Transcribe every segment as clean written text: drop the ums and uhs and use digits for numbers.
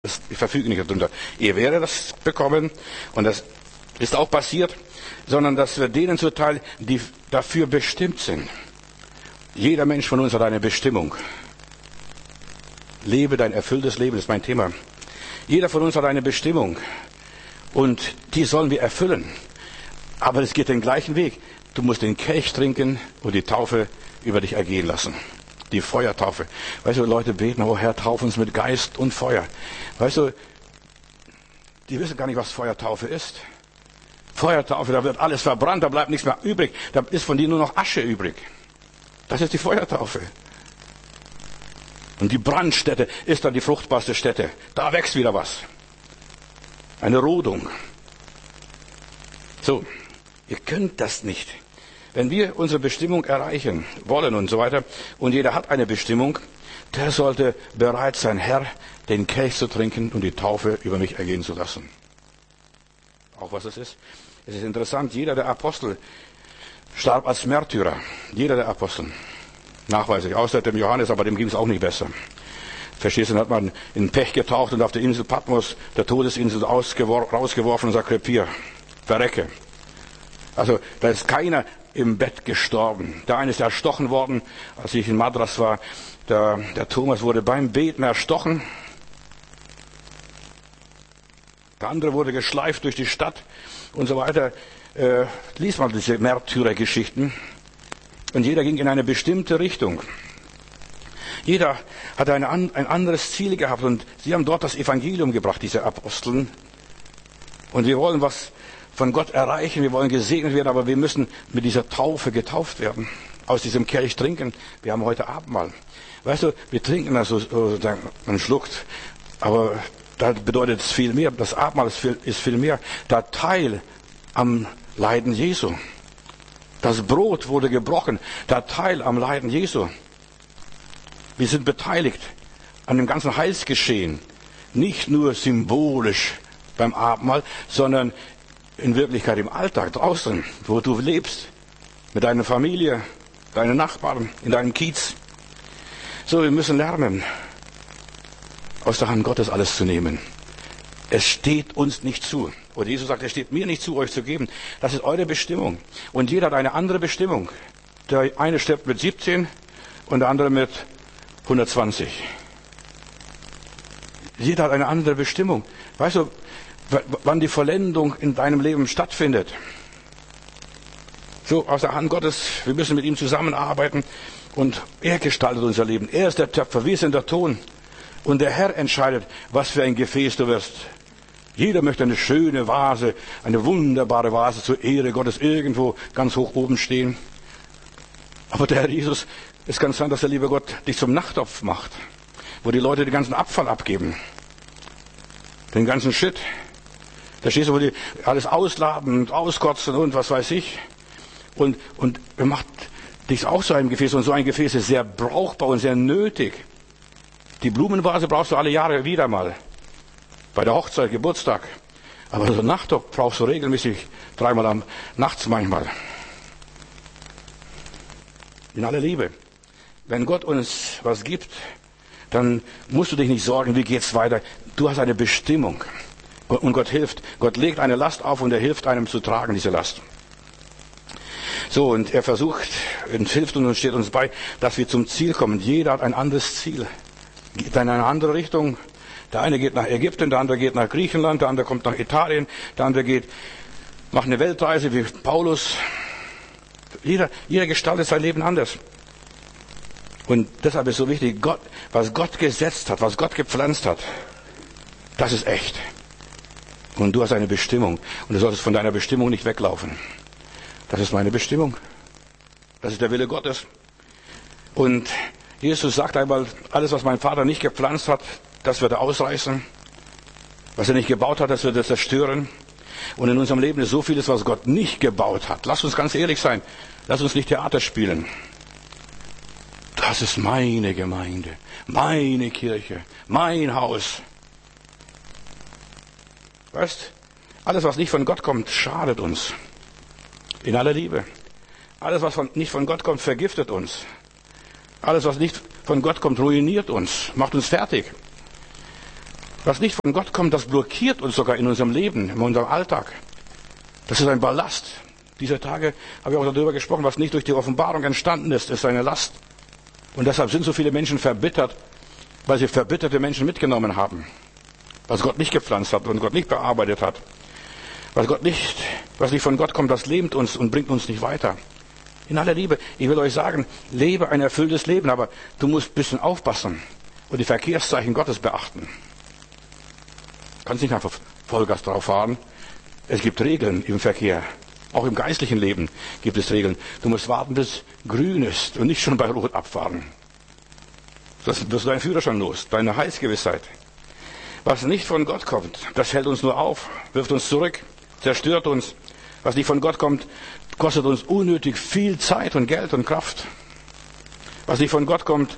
Ich verfüge nicht darunter. Ihr werdet das bekommen und das ist auch passiert, sondern das wird denen zuteil, die dafür bestimmt sind. Jeder Mensch von uns hat eine Bestimmung. Lebe dein erfülltes Leben, das ist mein Thema. Jeder von uns hat eine Bestimmung und die sollen wir erfüllen. Aber es geht den gleichen Weg. Du musst den Kelch trinken und die Taufe über dich ergehen lassen. Die Feuertaufe. Weißt du, Leute beten, oh Herr, taufe uns mit Geist und Feuer. Weißt du, die wissen gar nicht, was Feuertaufe ist. Feuertaufe, da wird alles verbrannt, da bleibt nichts mehr übrig. Da ist von dir nur noch Asche übrig. Das ist die Feuertaufe. Und die Brandstätte ist dann die fruchtbarste Stätte. Da wächst wieder was. Eine Rodung. So, ihr könnt das nicht. Wenn wir unsere Bestimmung erreichen wollen und so weiter, und jeder hat eine Bestimmung, der sollte bereit sein, Herr, den Kelch zu trinken und die Taufe über mich ergehen zu lassen. Auch was es ist. Es ist interessant, jeder der Apostel starb als Märtyrer. Jeder der Apostel. Nachweislich. Außer dem Johannes, aber dem ging es auch nicht besser. Verstehst du, dann hat man in Pech getaucht und auf der Insel Patmos, der Todesinsel, rausgeworfen und sagt, krepier, verrecke. Also, da ist keiner im Bett gestorben. Der eine ist erstochen worden, als ich in Madras war. Der Thomas wurde beim Beten erstochen. Der andere wurde geschleift durch die Stadt und so weiter. Lies mal diese Märtyrergeschichten. Und jeder ging in eine bestimmte Richtung. Jeder hat ein anderes Ziel gehabt und sie haben dort das Evangelium gebracht, diese Aposteln. Und wir wollen was von Gott erreichen, wir wollen gesegnet werden, aber wir müssen mit dieser Taufe getauft werden. Aus diesem Kelch trinken. Wir haben heute Abendmahl. Weißt du, wir trinken also einen Schluck, aber da bedeutet es viel mehr. Das Abendmahl ist viel mehr. Der Teil am Leiden Jesu. Das Brot wurde gebrochen. Der Teil am Leiden Jesu. Wir sind beteiligt an dem ganzen Heilsgeschehen. Nicht nur symbolisch beim Abendmahl, sondern in Wirklichkeit im Alltag, draußen, wo du lebst. Mit deiner Familie, deinen Nachbarn, in deinem Kiez. So, wir müssen lernen, aus der Hand Gottes alles zu nehmen. Es steht uns nicht zu. Und Jesus sagt, es steht mir nicht zu, euch zu geben. Das ist eure Bestimmung. Und jeder hat eine andere Bestimmung. Der eine stirbt mit 17 und der andere mit 120. Jeder hat eine andere Bestimmung. Weißt du, wann die Vollendung in deinem Leben stattfindet? So, aus der Hand Gottes, wir müssen mit ihm zusammenarbeiten und er gestaltet unser Leben. Er ist der Töpfer, wir sind der Ton. Und der Herr entscheidet, was für ein Gefäß du wirst. Jeder möchte eine schöne Vase, eine wunderbare Vase zur Ehre Gottes irgendwo ganz hoch oben stehen. Aber der Herr Jesus, es kann sein, dass der liebe Gott dich zum Nachttopf macht, wo die Leute den ganzen Abfall abgeben. Den ganzen Shit. Da stehst du, wo die alles ausladen und auskotzen und was weiß ich. Und er macht dich auch so ein Gefäß. Und so ein Gefäß ist sehr brauchbar und sehr nötig. Die Blumenvase brauchst du alle Jahre wieder mal. Bei der Hochzeit, Geburtstag. Aber so einen Nachttopf brauchst du regelmäßig, 3-mal nachts manchmal. In aller Liebe. Wenn Gott uns was gibt, dann musst du dich nicht sorgen, wie geht's weiter. Du hast eine Bestimmung. Und Gott hilft. Gott legt eine Last auf und er hilft einem zu tragen, diese Last. So, und er versucht und hilft uns und steht uns bei, dass wir zum Ziel kommen. Jeder hat ein anderes Ziel. Geht in eine andere Richtung. Der eine geht nach Ägypten, der andere geht nach Griechenland, der andere kommt nach Italien, der andere macht eine Weltreise wie Paulus. Jeder gestaltet sein Leben anders. Und deshalb ist so wichtig, was Gott gesetzt hat, was Gott gepflanzt hat, das ist echt. Und du hast eine Bestimmung. Und du solltest von deiner Bestimmung nicht weglaufen. Das ist meine Bestimmung. Das ist der Wille Gottes. Und Jesus sagt einmal, alles, was mein Vater nicht gepflanzt hat, das wird er ausreißen. Was er nicht gebaut hat, das wird er zerstören. Und in unserem Leben ist so vieles, was Gott nicht gebaut hat. Lass uns ganz ehrlich sein. Lass uns nicht Theater spielen. Das ist meine Gemeinde, meine Kirche, mein Haus. Weißt, alles, was nicht von Gott kommt, schadet uns. In aller Liebe. Alles, was nicht von Gott kommt, vergiftet uns. Alles, was nicht von Gott kommt, ruiniert uns, macht uns fertig. Was nicht von Gott kommt, das blockiert uns sogar in unserem Leben, in unserem Alltag. Das ist ein Ballast. Dieser Tage habe ich auch darüber gesprochen, was nicht durch die Offenbarung entstanden ist eine Last. Und deshalb sind so viele Menschen verbittert, weil sie verbitterte Menschen mitgenommen haben. Was Gott nicht gepflanzt hat und Gott nicht bearbeitet hat. Was nicht von Gott kommt, das lähmt uns und bringt uns nicht weiter. In aller Liebe, ich will euch sagen, lebe ein erfülltes Leben, aber du musst ein bisschen aufpassen und die Verkehrszeichen Gottes beachten. Du kannst nicht einfach Vollgas drauf fahren. Es gibt Regeln im Verkehr. Auch im geistlichen Leben gibt es Regeln. Du musst warten, bis grün ist und nicht schon bei Rot abfahren. Das wirst du deinen Führerschein los, deine Heilsgewissheit. Was nicht von Gott kommt, das hält uns nur auf, wirft uns zurück, zerstört uns. Was nicht von Gott kommt, kostet uns unnötig viel Zeit und Geld und Kraft. Was nicht von Gott kommt,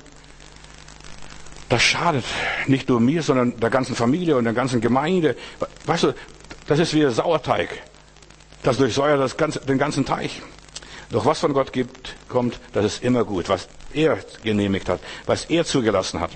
das schadet nicht nur mir, sondern der ganzen Familie und der ganzen Gemeinde. Weißt du, das ist wie Sauerteig. Das durchsäuert den ganzen Teich. Doch was von Gott kommt, das ist immer gut. Was er genehmigt hat, was er zugelassen hat.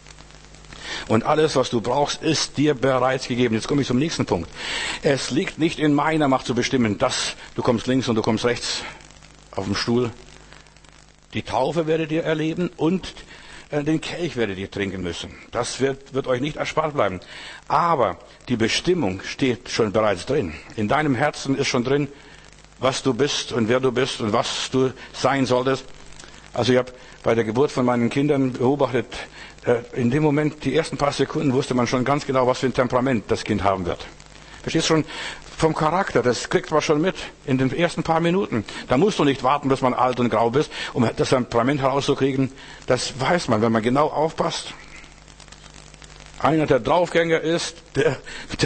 Und alles, was du brauchst, ist dir bereits gegeben. Jetzt komme ich zum nächsten Punkt. Es liegt nicht in meiner Macht zu bestimmen, dass du kommst links und du kommst rechts auf dem Stuhl. Die Taufe werdet ihr erleben und den Kelch werdet ihr trinken müssen. Das wird euch nicht erspart bleiben. Aber die Bestimmung steht schon bereits drin. In deinem Herzen ist schon drin, was du bist und wer du bist und was du sein solltest. Also ich habe bei der Geburt von meinen Kindern beobachtet, in dem Moment, die ersten paar Sekunden, wusste man schon ganz genau, was für ein Temperament das Kind haben wird. Verstehst du schon? Vom Charakter, das kriegt man schon mit in den ersten paar Minuten. Da musst du nicht warten, bis man alt und grau bist, um das Temperament herauszukriegen. Das weiß man, wenn man genau aufpasst. Einer, der Draufgänger ist, der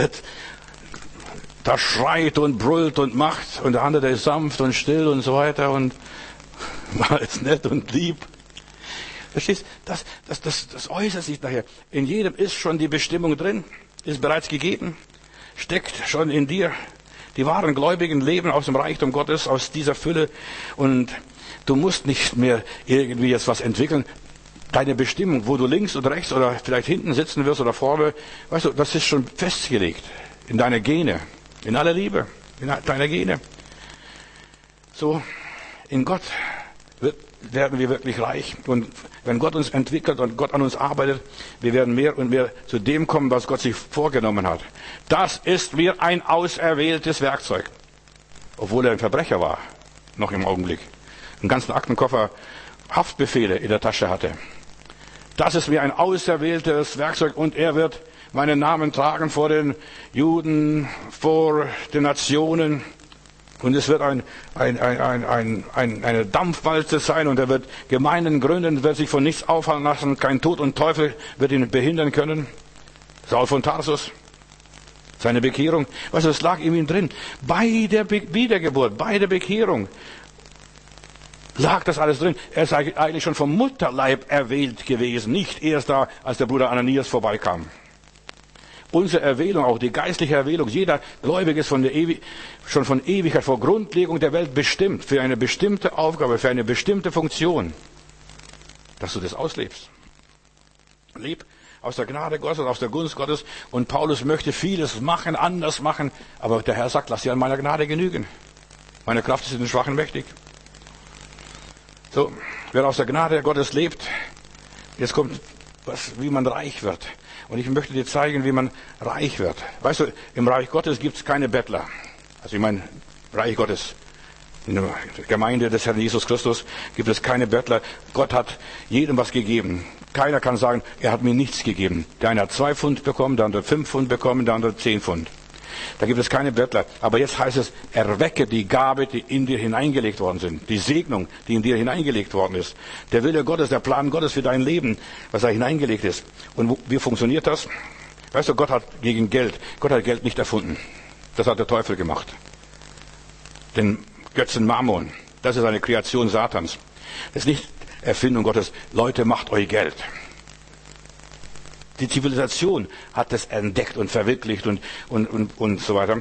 schreit und brüllt und macht, und der andere, der ist sanft und still und so weiter und ist nett und lieb. Verstehst du? Das äußert sich daher. In jedem ist schon die Bestimmung drin, ist bereits gegeben. Steckt schon in dir. Die wahren Gläubigen leben aus dem Reichtum Gottes, aus dieser Fülle. Und du musst nicht mehr irgendwie jetzt was entwickeln. Deine Bestimmung, wo du links oder rechts oder vielleicht hinten sitzen wirst oder vorne, weißt du, das ist schon festgelegt. In deiner Gene. In aller Liebe. In deiner Gene. So, in Gott werden wir wirklich reich. Und wenn Gott uns entwickelt und Gott an uns arbeitet, wir werden mehr und mehr zu dem kommen, was Gott sich vorgenommen hat. Das ist mir ein auserwähltes Werkzeug. Obwohl er ein Verbrecher war, noch im Augenblick. Einen ganzen Aktenkoffer Haftbefehle in der Tasche hatte. Das ist mir ein auserwähltes Werkzeug und er wird meinen Namen tragen vor den Juden, vor den Nationen. Und es wird eine Dampfwalze sein und er wird Gemeinden gründen, wird sich von nichts aufhalten lassen. Kein Tod und Teufel wird ihn behindern können. Saul von Tarsus, seine Bekehrung. Weißt du, es lag in ihm drin. Bei der Wiedergeburt, bei der Bekehrung lag das alles drin. Er ist eigentlich schon vom Mutterleib erwählt gewesen, nicht erst da, als der Bruder Ananias vorbeikam. Unsere Erwählung, auch die geistliche Erwählung, jeder Gläubige ist schon von Ewigkeit, vor Grundlegung der Welt bestimmt, für eine bestimmte Aufgabe, für eine bestimmte Funktion, dass du das auslebst. Leb aus der Gnade Gottes, aus der Gunst Gottes, und Paulus möchte vieles machen, anders machen, aber der Herr sagt, lass dir an meiner Gnade genügen. Meine Kraft ist in den Schwachen mächtig. So, wer aus der Gnade Gottes lebt, jetzt kommt wie man reich wird. Und ich möchte dir zeigen, wie man reich wird. Weißt du, im Reich Gottes gibt es keine Bettler. Also ich meine, Reich Gottes, in der Gemeinde des Herrn Jesus Christus gibt es keine Bettler. Gott hat jedem was gegeben. Keiner kann sagen, er hat mir nichts gegeben. Der eine hat 2 Pfund bekommen, der andere 5 Pfund bekommen, der andere 10 Pfund. Da gibt es keine Bettler. Aber jetzt heißt es, erwecke die Gabe, die in dir hineingelegt worden sind. Die Segnung, die in dir hineingelegt worden ist. Der Wille Gottes, der Plan Gottes für dein Leben, was da hineingelegt ist. Und wie funktioniert das? Weißt du, Gott hat Geld nicht erfunden. Das hat der Teufel gemacht. Den Götzen Mammon. Das ist eine Kreation Satans. Das ist nicht Erfindung Gottes. Leute, macht euch Geld. Die Zivilisation hat das entdeckt und verwirklicht und so weiter.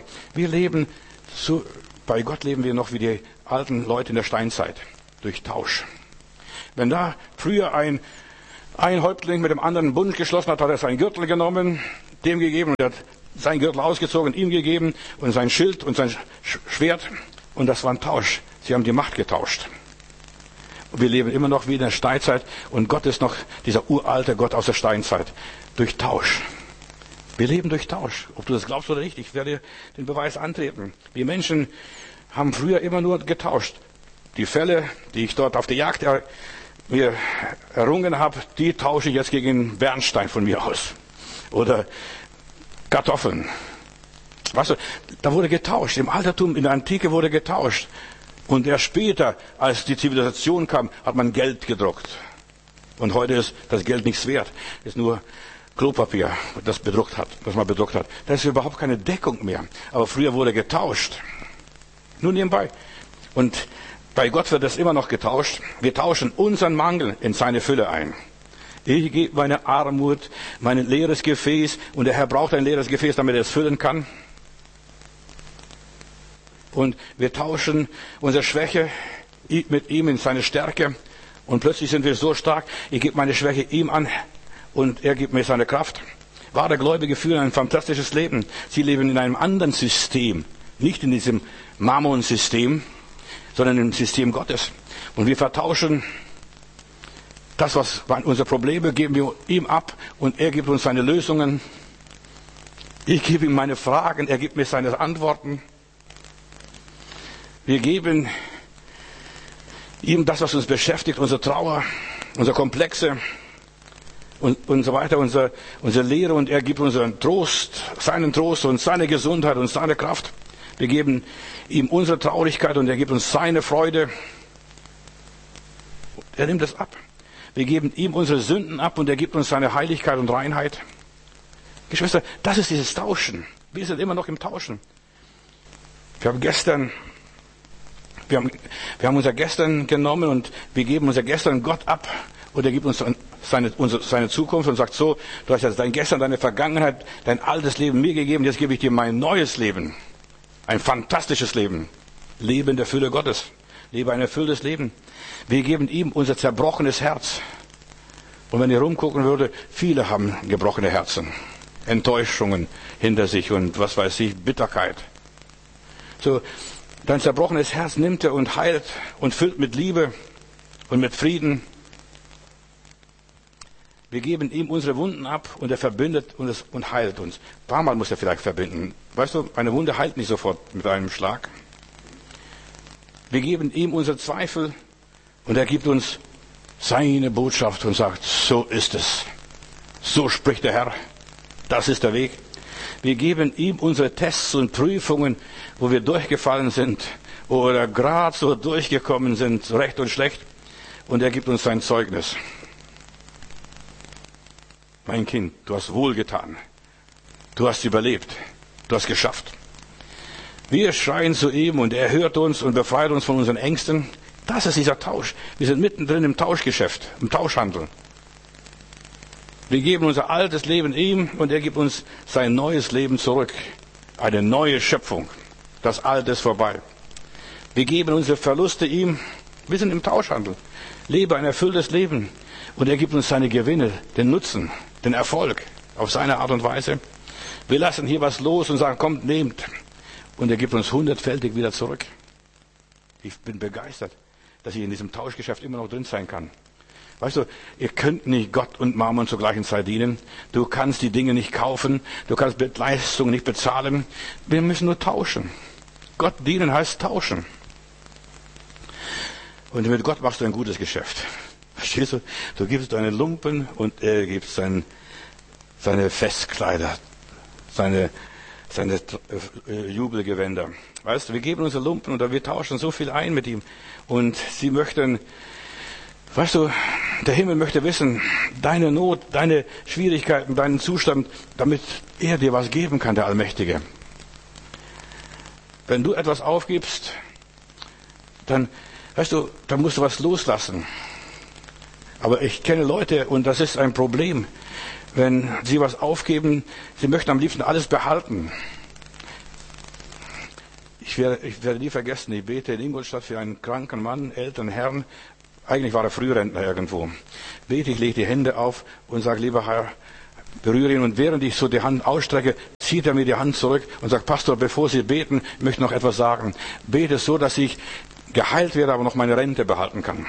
Bei Gott leben wir noch wie die alten Leute in der Steinzeit. Durch Tausch. Wenn da früher ein Häuptling mit dem anderen einen Bund geschlossen hat, hat er seinen Gürtel genommen, dem gegeben und er hat sein Gürtel ausgezogen, ihm gegeben und sein Schild und sein Schwert. Und das war ein Tausch. Sie haben die Macht getauscht. Und wir leben immer noch wie in der Steinzeit und Gott ist noch dieser uralte Gott aus der Steinzeit. Durch Tausch. Wir leben durch Tausch. Ob du das glaubst oder nicht, ich werde den Beweis antreten. Wir Menschen haben früher immer nur getauscht. Die Fälle, die ich dort auf der Jagd mir errungen habe, die tausche ich jetzt gegen Bernstein von mir aus. Oder Kartoffeln. Weißt du, da wurde getauscht. Im Altertum, in der Antike wurde getauscht. Und erst später, als die Zivilisation kam, hat man Geld gedruckt. Und heute ist das Geld nichts wert. Ist nur Klopapier, das bedruckt hat, was man bedruckt hat. Da ist überhaupt keine Deckung mehr. Aber früher wurde getauscht. Nur nebenbei. Und bei Gott wird das immer noch getauscht. Wir tauschen unseren Mangel in seine Fülle ein. Ich gebe meine Armut, mein leeres Gefäß und der Herr braucht ein leeres Gefäß, damit er es füllen kann. Und wir tauschen unsere Schwäche mit ihm in seine Stärke. Und plötzlich sind wir so stark, ich gebe meine Schwäche ihm an und er gibt mir seine Kraft. Wahre Gläubige führen ein fantastisches Leben. Sie leben in einem anderen System. Nicht in diesem Mammon-System, sondern im System Gottes. Und wir vertauschen das, was unsere Probleme, geben wir ihm ab und er gibt uns seine Lösungen. Ich gebe ihm meine Fragen, er gibt mir seine Antworten. Wir geben ihm das, was uns beschäftigt, unsere Trauer, unsere Komplexe und so weiter, unsere Lehre und er gibt unseren Trost, seinen Trost und seine Gesundheit und seine Kraft. Wir geben ihm unsere Traurigkeit und er gibt uns seine Freude. Er nimmt es ab. Wir geben ihm unsere Sünden ab und er gibt uns seine Heiligkeit und Reinheit. Geschwister, das ist dieses Tauschen. Wir sind immer noch im Tauschen. Wir haben unser Gestern genommen und wir geben unser Gestern Gott ab und er gibt uns seine Zukunft und sagt so, du hast jetzt dein Gestern, deine Vergangenheit, dein altes Leben mir gegeben, jetzt gebe ich dir mein neues Leben. Ein fantastisches Leben. Lebe in der Fülle Gottes. Lebe ein erfülltes Leben. Wir geben ihm unser zerbrochenes Herz. Und wenn ihr rumgucken würde, viele haben gebrochene Herzen. Enttäuschungen hinter sich und was weiß ich, Bitterkeit. So, dein zerbrochenes Herz nimmt er und heilt und füllt mit Liebe und mit Frieden. Wir geben ihm unsere Wunden ab und er verbindet uns und heilt uns. Ein paar Mal muss er vielleicht verbinden. Weißt du, eine Wunde heilt nicht sofort mit einem Schlag. Wir geben ihm unsere Zweifel und er gibt uns seine Botschaft und sagt, so ist es. So spricht der Herr. Das ist der Weg. Wir geben ihm unsere Tests und Prüfungen, wo wir durchgefallen sind oder gerade so durchgekommen sind, recht und schlecht. Und er gibt uns sein Zeugnis. Mein Kind, du hast wohlgetan. Du hast überlebt. Du hast geschafft. Wir schreien zu ihm und er hört uns und befreit uns von unseren Ängsten. Das ist dieser Tausch. Wir sind mittendrin im Tauschgeschäft, im Tauschhandel. Wir geben unser altes Leben ihm und er gibt uns sein neues Leben zurück. Eine neue Schöpfung. Das Alte ist vorbei. Wir geben unsere Verluste ihm. Wir sind im Tauschhandel. Lebe ein erfülltes Leben. Und er gibt uns seine Gewinne, den Nutzen, den Erfolg auf seine Art und Weise. Wir lassen hier was los und sagen, kommt, nehmt. Und er gibt uns 100-fältig wieder zurück. Ich bin begeistert, dass ich in diesem Tauschgeschäft immer noch drin sein kann. Weißt du, ihr könnt nicht Gott und Mammon zur gleichen Zeit dienen. Du kannst die Dinge nicht kaufen. Du kannst Leistungen nicht bezahlen. Wir müssen nur tauschen. Gott dienen heißt tauschen. Und mit Gott machst du ein gutes Geschäft. Verstehst du? Du gibst deine Lumpen und er gibt seine Festkleider, seine Jubelgewänder. Weißt du, wir geben unsere Lumpen und wir tauschen so viel ein mit ihm. Und sie möchten, weißt du, der Himmel möchte wissen, deine Not, deine Schwierigkeiten, deinen Zustand, damit er dir was geben kann, der Allmächtige. Wenn du etwas aufgibst, dann, weißt du, dann musst du was loslassen. Aber ich kenne Leute, und das ist ein Problem, wenn sie was aufgeben, sie möchten am liebsten alles behalten. Ich werde nie vergessen, ich bete in Ingolstadt für einen kranken Mann, älteren Herrn, eigentlich war er Frührentner irgendwo. Bete, ich lege die Hände auf und sage, lieber Herr, berühre ihn und während ich so die Hand ausstrecke, zieht er mir die Hand zurück und sagt, Pastor, bevor Sie beten, möchte ich noch etwas sagen. Bete so, dass ich geheilt werde, aber noch meine Rente behalten kann.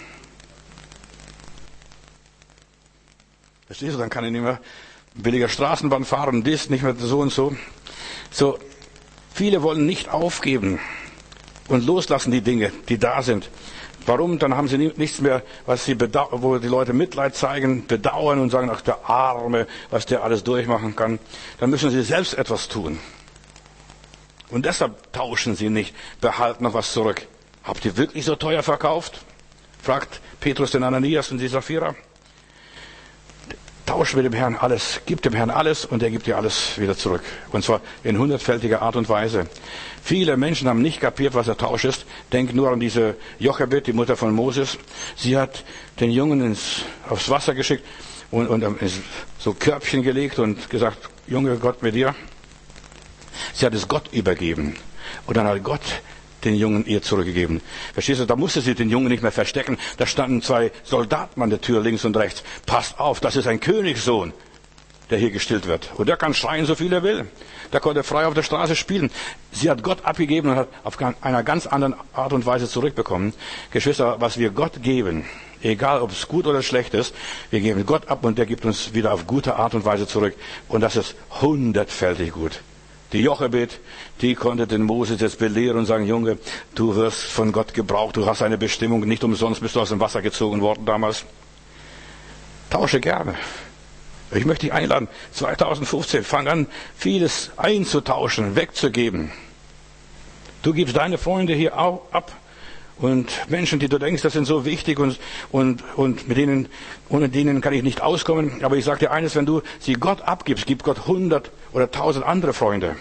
Verstehst du, dann kann ich nicht mehr billiger Straßenbahn fahren, das nicht mehr so und so. So, viele wollen nicht aufgeben und loslassen die Dinge, die da sind. Warum? Dann haben sie nichts mehr, wo die Leute Mitleid zeigen, bedauern und sagen, ach der Arme, was der alles durchmachen kann. Dann müssen sie selbst etwas tun. Und deshalb tauschen sie nicht, behalten noch was zurück. Habt ihr wirklich so teuer verkauft? Fragt Petrus den Ananias und die Sapphira. Tausch mit dem Herrn alles, gib dem Herrn alles und er gibt dir alles wieder zurück. Und zwar in 100-fältiger Art und Weise. Viele Menschen haben nicht kapiert, was der Tausch ist. Denk nur an diese Jochebed, die Mutter von Moses. Sie hat den Jungen aufs Wasser geschickt und so Körbchen gelegt und gesagt, Junge, Gott mit dir. Sie hat es Gott übergeben. Und dann hat Gott den Jungen ihr zurückgegeben. Verstehst du, da musste sie den Jungen nicht mehr verstecken. Da standen 2 Soldaten an der Tür links und rechts. Passt auf, das ist ein Königssohn, der hier gestillt wird. Und der kann schreien, so viel er will. Der konnte frei auf der Straße spielen. Sie hat Gott abgegeben und hat auf einer ganz anderen Art und Weise zurückbekommen. Geschwister, was wir Gott geben, egal ob es gut oder schlecht ist, wir geben Gott ab und der gibt uns wieder auf gute Art und Weise zurück. Und das ist 100-fältig gut. Die Jochebed, die konnte den Moses jetzt belehren und sagen, Junge, du wirst von Gott gebraucht, du hast eine Bestimmung, nicht umsonst bist du aus dem Wasser gezogen worden damals. Tausche gerne. Ich möchte dich einladen, 2015, fang an, vieles einzutauschen, wegzugeben. Du gibst deine Freunde hier auch ab und Menschen, die du denkst, das sind so wichtig und ohne denen kann ich nicht auskommen. Aber ich sage dir eines, wenn du sie Gott abgibst, gibt Gott 100 oder 1000 andere Freunde.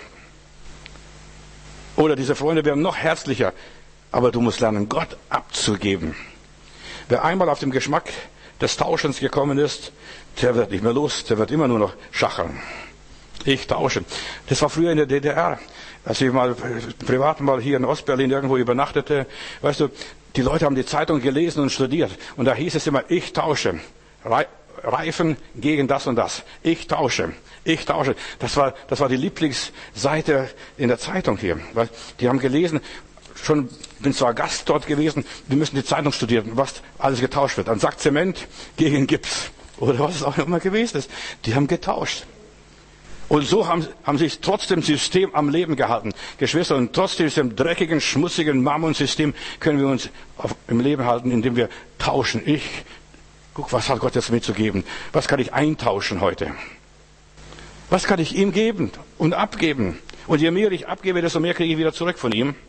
Oder diese Freunde werden noch herzlicher. Aber du musst lernen, Gott abzugeben. Wer einmal auf den Geschmack des Tauschens gekommen ist, der wird nicht mehr los, der wird immer nur noch schachern. Ich tausche. Das war früher in der DDR. Als ich privat hier in Ostberlin irgendwo übernachtete, weißt du, die Leute haben die Zeitung gelesen und studiert. Und da hieß es immer, ich tausche. Reifen gegen das und das. Ich tausche. Ich tausche. Das war die Lieblingsseite in der Zeitung hier. Die haben gelesen, bin zwar Gast dort gewesen, wir müssen die Zeitung studieren, was alles getauscht wird. Ein Sack Zement gegen Gips. Oder was es auch immer gewesen ist. Die haben getauscht. Und so haben sich trotzdem System am Leben gehalten. Geschwister, und trotz diesem dreckigen, schmutzigen Mammonsystem können wir uns im Leben halten, indem wir tauschen. Guck, was hat Gott jetzt mitzugeben? Was kann ich eintauschen heute? Was kann ich ihm geben und abgeben? Und je mehr ich abgebe, desto mehr kriege ich wieder zurück von ihm.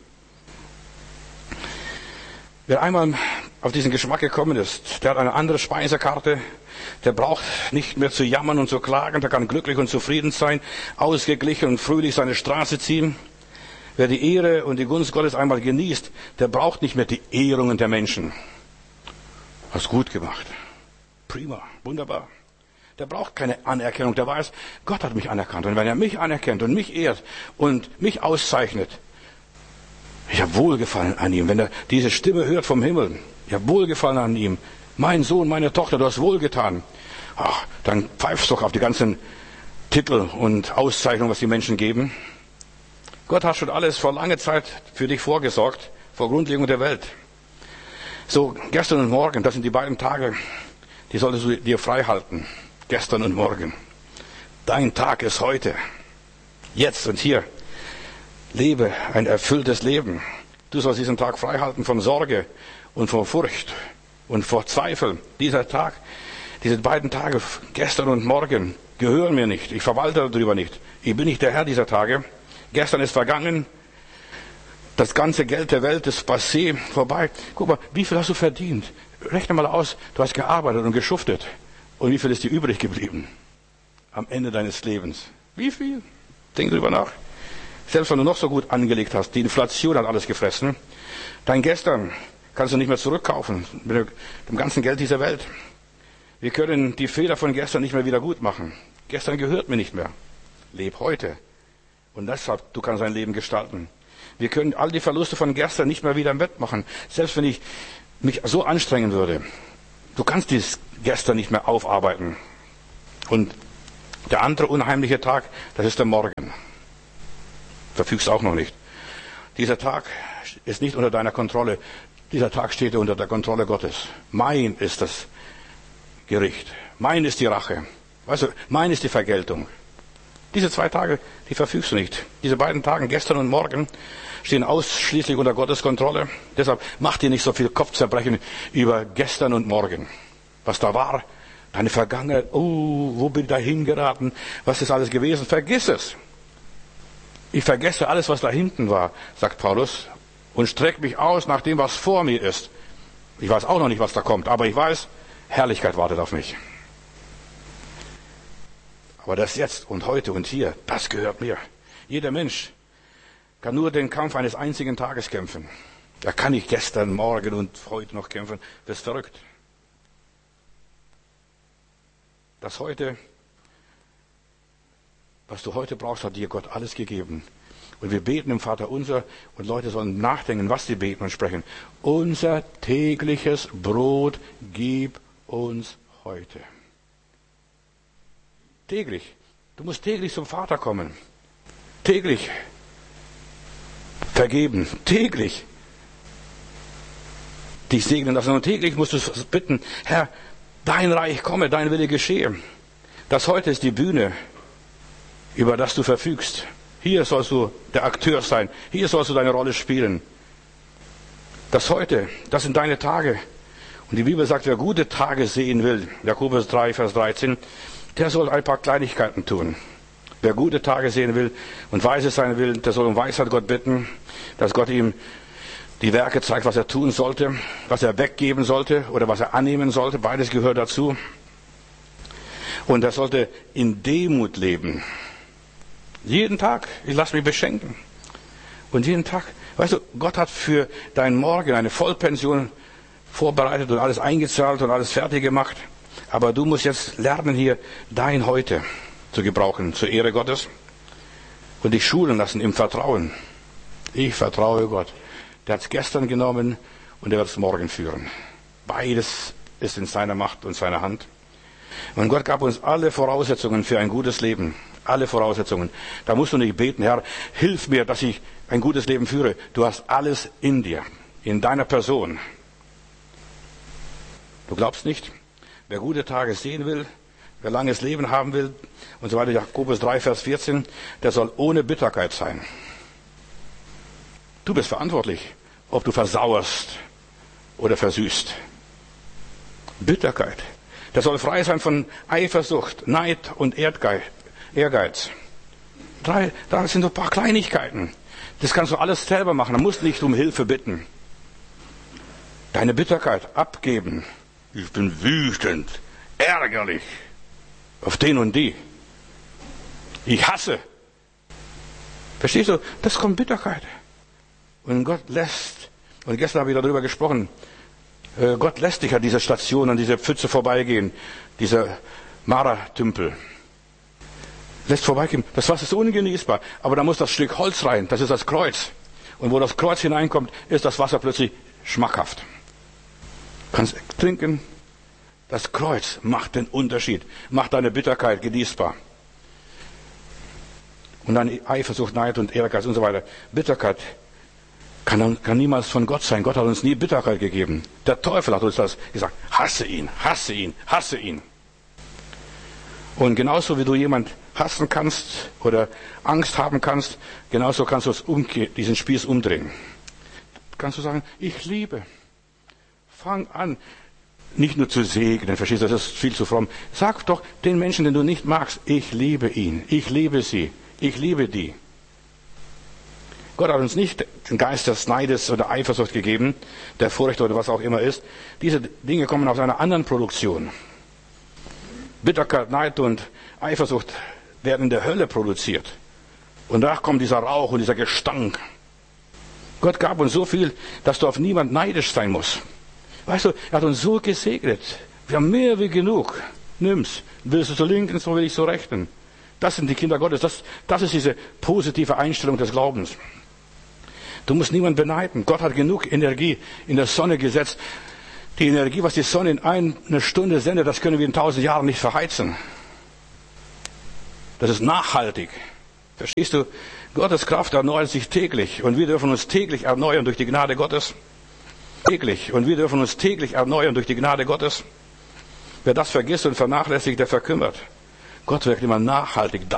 Wer einmal auf diesen Geschmack gekommen ist, der hat eine andere Speisekarte, der braucht nicht mehr zu jammern und zu klagen, der kann glücklich und zufrieden sein, ausgeglichen und fröhlich seine Straße ziehen. Wer die Ehre und die Gunst Gottes einmal genießt, der braucht nicht mehr die Ehrungen der Menschen. Hast gut gemacht. Prima, wunderbar. Der braucht keine Anerkennung, der weiß, Gott hat mich anerkannt. Und wenn er mich anerkennt und mich ehrt und mich auszeichnet, ich habe Wohlgefallen an ihm. Wenn er diese Stimme hört vom Himmel, ich habe Wohlgefallen an ihm. Mein Sohn, meine Tochter, du hast wohlgetan. Ach, dann pfeifst doch auf die ganzen Titel und Auszeichnungen, was die Menschen geben. Gott hat schon alles vor langer Zeit für dich vorgesorgt, vor Grundlegung der Welt. So, gestern und morgen, das sind die beiden Tage, die solltest du dir frei halten. Gestern und morgen. Dein Tag ist heute. Jetzt und hier. Lebe ein erfülltes Leben. Du sollst diesen Tag frei halten von Sorge und von Furcht und vor Zweifel. Dieser Tag, diese beiden Tage, gestern und morgen, gehören mir nicht. Ich verwalte darüber nicht. Ich bin nicht der Herr dieser Tage. Gestern ist vergangen. Das ganze Geld der Welt ist passé, vorbei. Guck mal, wie viel hast du verdient? Rechne mal aus, du hast gearbeitet und geschuftet. Und wie viel ist dir übrig geblieben? Am Ende deines Lebens. Wie viel? Denk drüber nach. Selbst wenn du noch so gut angelegt hast, die Inflation hat alles gefressen. Dein Gestern kannst du nicht mehr zurückkaufen mit dem ganzen Geld dieser Welt. Wir können die Fehler von gestern nicht mehr wieder gut machen. Gestern gehört mir nicht mehr. Leb heute. Und deshalb, du kannst dein Leben gestalten. Wir können all die Verluste von gestern nicht mehr wieder wettmachen. Selbst wenn ich mich so anstrengen würde. Du kannst dieses gestern nicht mehr aufarbeiten. Und Der andere unheimliche Tag, das ist der Morgen. Verfügst auch noch nicht. Dieser Tag ist nicht unter deiner Kontrolle. Dieser Tag steht unter der Kontrolle Gottes. Mein ist das Gericht. Mein ist die Rache. Weißt du, mein ist die Vergeltung. Diese 2 Tage, die verfügst du nicht. Diese beiden Tage, gestern und morgen, stehen ausschließlich unter Gottes Kontrolle. Deshalb mach dir nicht so viel Kopfzerbrechen über gestern und morgen. Was da war, deine Vergangenheit, wo bin ich da hingeraten, was ist alles gewesen, vergiss es. Ich vergesse alles, was da hinten war, sagt Paulus, und strecke mich aus nach dem, was vor mir ist. Ich weiß auch noch nicht, was da kommt, aber ich weiß, Herrlichkeit wartet auf mich. Aber das Jetzt und heute und hier, das gehört mir. Jeder Mensch kann nur den Kampf eines einzigen Tages kämpfen. Er kann nicht gestern, morgen und heute noch kämpfen. Das ist verrückt. Das heute, was du heute brauchst, hat dir Gott alles gegeben. Und wir beten im Vater unser und Leute sollen nachdenken, was sie beten und sprechen. Unser tägliches Brot gib uns heute. Täglich. Du musst täglich zum Vater kommen. Täglich vergeben. Täglich dich segnen lassen. Und täglich musst du bitten, Herr, dein Reich komme, dein Wille geschehe. Das heute ist die Bühne, über das du verfügst. Hier sollst du der Akteur sein. Hier sollst du deine Rolle spielen. Das heute, das sind deine Tage. Und die Bibel sagt, wer gute Tage sehen will, Jakobus 3, Vers 13, der soll ein paar Kleinigkeiten tun. Wer gute Tage sehen will und weise sein will, der soll um Weisheit Gott bitten, dass Gott ihm die Werke zeigt, was er tun sollte, was er weggeben sollte oder was er annehmen sollte. Beides gehört dazu. Und er sollte in Demut leben. Jeden Tag, ich lasse mich beschenken. Und jeden Tag, weißt du, Gott hat für deinen Morgen eine Vollpension vorbereitet und alles eingezahlt und alles fertig gemacht. Aber du musst jetzt lernen, hier dein Heute zu gebrauchen, zur Ehre Gottes. Und dich schulen lassen im Vertrauen. Ich vertraue Gott. Der hat es gestern genommen und er wird es morgen führen. Beides ist in seiner Macht und seiner Hand. Und Gott gab uns alle Voraussetzungen für ein gutes Leben. Alle Voraussetzungen. Da musst du nicht beten, Herr, hilf mir, dass ich ein gutes Leben führe. Du hast alles in dir, in deiner Person. Du glaubst nicht? Wer gute Tage sehen will, wer langes Leben haben will und so weiter, Jakobus 3, Vers 14, der soll ohne Bitterkeit sein. Du bist verantwortlich, ob du versauerst oder versüßt. Bitterkeit. Der soll frei sein von Eifersucht, Neid und Ehrgeiz. Da sind so ein paar Kleinigkeiten. Das kannst du alles selber machen. Da musst du nicht um Hilfe bitten. Deine Bitterkeit abgeben. Ich bin wütend, ärgerlich auf den und die. Ich hasse. Verstehst du? Das kommt Bitterkeit. Und Gott lässt, und gestern habe ich darüber gesprochen, Gott lässt dich an dieser Station, an dieser Pfütze vorbeigehen, dieser Mara-Tümpel. Lässt vorbeigehen. Das Wasser ist ungenießbar, aber da muss das Stück Holz rein, das ist das Kreuz. Und wo das Kreuz hineinkommt, ist das Wasser plötzlich schmackhaft. Kannst trinken. Das Kreuz macht den Unterschied, macht deine Bitterkeit genießbar. Und dann Eifersucht, Neid und Ehrgeiz und so weiter. Bitterkeit kann niemals von Gott sein. Gott hat uns nie Bitterkeit gegeben. Der Teufel hat uns das gesagt. Hasse ihn, hasse ihn, hasse ihn. Und genauso wie du jemand hassen kannst oder Angst haben kannst, genauso kannst du diesen Spieß umdrehen. Kannst du sagen, ich liebe. Fang an, nicht nur zu segnen, verstehst du, das ist viel zu fromm. Sag doch den Menschen, den du nicht magst, ich liebe ihn, ich liebe sie, ich liebe die. Gott hat uns nicht den Geist des Neides oder Eifersucht gegeben, der Furcht oder was auch immer ist. Diese Dinge kommen aus einer anderen Produktion. Bitterkeit, Neid und Eifersucht werden in der Hölle produziert. Und da kommt dieser Rauch und dieser Gestank. Gott gab uns so viel, dass du auf niemand neidisch sein musst. Weißt du, er hat uns so gesegnet. Wir haben mehr wie genug. Nimm's. Willst du zur Linken, so will ich zur Rechten. Das sind die Kinder Gottes. Das ist diese positive Einstellung des Glaubens. Du musst niemanden beneiden. Gott hat genug Energie in der Sonne gesetzt. Die Energie, was die Sonne in einer Stunde sendet, das können wir in 1000 Jahren nicht verheizen. Das ist nachhaltig. Verstehst du? Gottes Kraft erneuert sich täglich und wir dürfen uns täglich erneuern durch die Gnade Gottes. Täglich. Und wir dürfen uns täglich erneuern durch die Gnade Gottes. Wer das vergisst und vernachlässigt, der verkümmert. Gott wirkt immer nachhaltig,